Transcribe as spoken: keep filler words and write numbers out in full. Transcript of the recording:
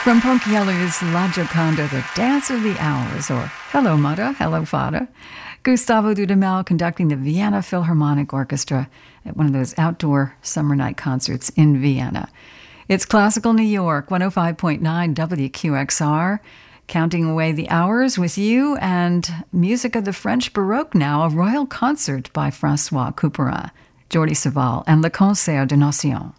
From Ponchielli's La Gioconda, the Dance of the Hours, or Hello Mother, Hello Fada, Gustavo Dudamel conducting the Vienna Philharmonic Orchestra at one of those outdoor summer night concerts in Vienna. It's Classical New York, one oh five point nine W Q X R, counting away the hours with you and music of the French Baroque now, a royal concert by Francois Couperin, Jordi Savall, and Le Concert de Nation.